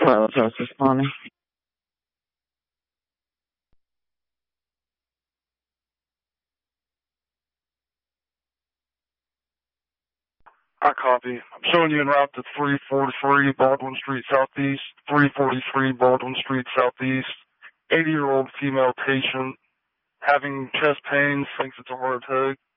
Well, it's this morning. I copy. I'm showing you en route to 343 Baldwin Street Southeast, 343 Baldwin Street Southeast. 80-year-old female patient having chest pains, thinks it's a heart attack.